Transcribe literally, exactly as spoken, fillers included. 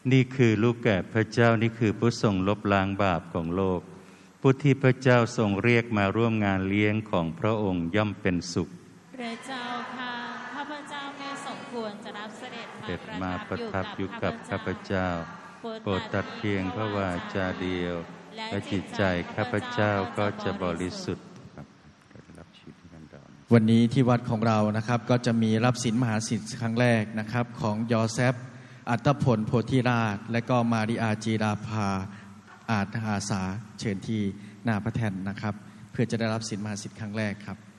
นี่คือลูกแกะพระเจ้านี่คือผู้ทรงลบล้างบาปของโลกผู้ที่พระเจ้าทรงเรียกมาร่วมงานเลี้ยงของพระองค์ย่อมเป็นสุขพระเจ้าค่ะข้าพเจ้าไม่สมควรจะรับเสด็จมาประทับอยู่กับข้าพเจ้าโปรดตัดเพียงพระวาจาเดียวและจิตใจข้าพเจ้าก็จะบริสุทธิ์วันนี้ที่วัดของเรานะครับก็จะมีรับศีลมหาศีลครั้งแรกนะครับของยอเซฟอัตผลโพธิราชและก็มาริอาจีราภาอาจอาสาเชิญที่หน้าพระแท่นนะครับเพื่อจะได้รับศีลมหาศีลครั้งแรกครับ